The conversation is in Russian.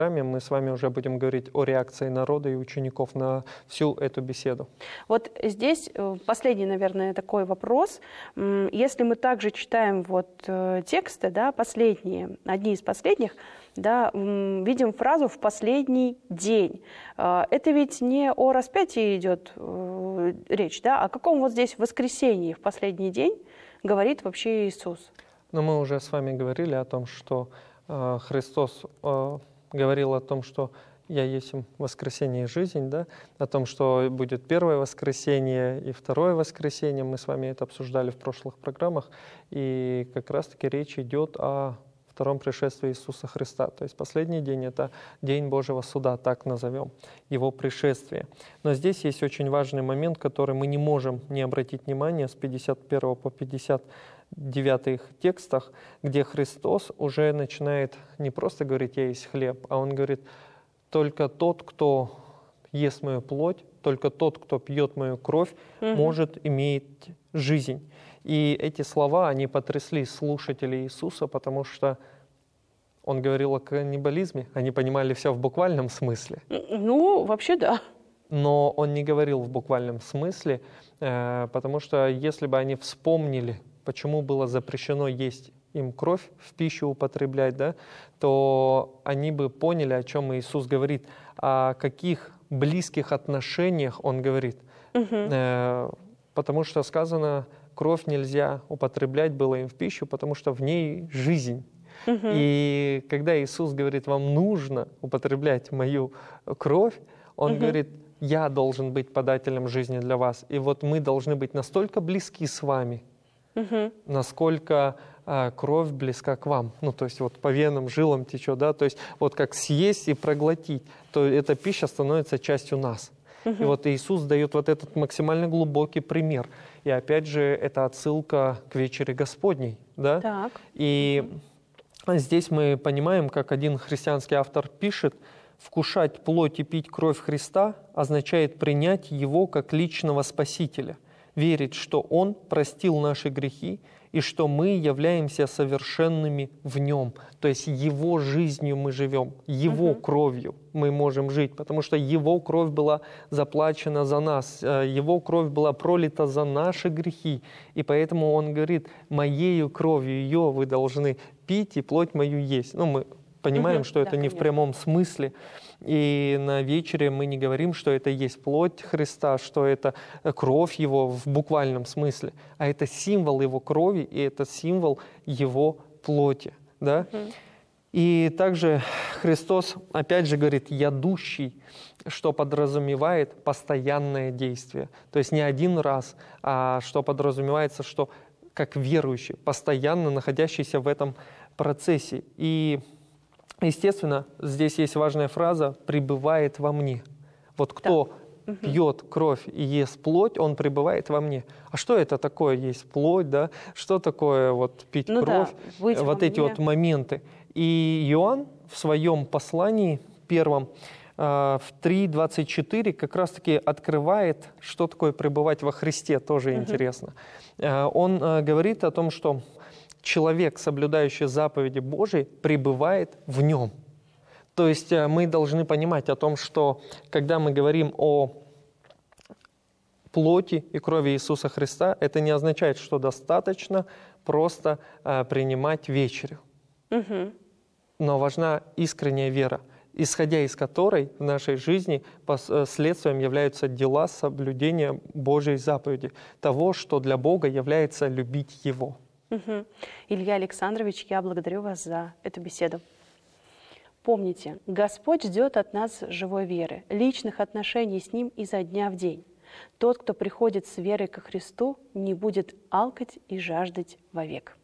Мы с вами уже будем говорить о реакции народа и учеников на всю эту беседу. Вот здесь последний, наверное, такой вопрос. Если мы также читаем тексты, да, последние, одни из последних, да, видим фразу «в последний день». Это ведь не о распятии идет речь, да? О каком вот здесь воскресении в последний день говорит вообще Иисус? Но мы уже с вами говорили о том, что Христос говорил о том, что «Я есть воскресение и жизнь», да? О том, что будет первое воскресенье и второе воскресенье. Мы с вами это обсуждали в прошлых программах. И как раз-таки речь идет о втором пришествии Иисуса Христа. То есть последний день — это день Божьего суда, так назовем, Его пришествие. Но здесь есть очень важный момент, который мы не можем не обратить внимания с 51 по 59 текстах, где Христос уже начинает не просто говорить «я есть хлеб», а Он говорит: «Только тот, кто ест мою плоть, только тот, кто пьет мою кровь, может иметь жизнь». И эти слова, они потрясли слушателей Иисуса, потому что Он говорил о каннибализме. Они понимали все в буквальном смысле. Ну, вообще да. Но Он не говорил в буквальном смысле, потому что если бы они вспомнили, почему было запрещено есть им кровь в пищу употреблять, да, то они бы поняли, о чем Иисус говорит, о каких близких отношениях Он говорит. Потому что сказано, кровь нельзя употреблять было им в пищу, потому что в ней жизнь. И когда Иисус говорит, вам нужно употреблять мою кровь, Он говорит, я должен быть подателем жизни для вас. И вот мы должны быть настолько близки с вами, насколько кровь близка к вам. Ну, то есть вот по венам, жилам течет, да, то есть вот как съесть и проглотить, то эта пища становится частью нас. И вот Иисус дает вот этот максимально глубокий пример. И опять же, это отсылка к вечере Господней, да? Так. И здесь мы понимаем, как один христианский автор пишет, «Вкушать плоть и пить кровь Христа означает принять Его как личного Спасителя, верить, что Он простил наши грехи и что мы являемся совершенными в Нем». То есть Его жизнью мы живем, Его кровью мы можем жить, потому что Его кровь была заплачена за нас, Его кровь была пролита за наши грехи. И поэтому Он говорит, «Моею кровью ее вы должны пить и плоть мою есть». Ну, мы понимаем, что это не в прямом смысле. И на вечере мы не говорим, что это есть плоть Христа, что это кровь Его в буквальном смысле, а это символ Его крови, и это символ Его плоти. Да? И также Христос опять же говорит «ядущий», что подразумевает постоянное действие. То есть не один раз, а что подразумевается, что как верующий, постоянно находящийся в этом процессе. И естественно, здесь есть важная фраза «пребывает во мне». Вот кто пьет кровь и ест плоть, он пребывает во мне. А что это такое есть плоть, да? Что такое вот пить кровь? Да, вот эти вот моменты. И Иоанн в своем послании первом в 3:24 как раз-таки открывает, что такое пребывать во Христе, тоже интересно. Он говорит о том, что человек, соблюдающий заповеди Божьи, пребывает в Нем. То есть мы должны понимать о том, что когда мы говорим о плоти и крови Иисуса Христа, это не означает, что достаточно просто принимать вечерю. Но важна искренняя вера, исходя из которой в нашей жизни следствием являются дела соблюдения Божьей заповеди, того, что для Бога является любить Его. Илья Александрович, я благодарю вас за эту беседу. Помните, Господь ждет от нас живой веры, личных отношений с Ним изо дня в день. Тот, кто приходит с верой ко Христу, не будет алкать и жаждать вовек.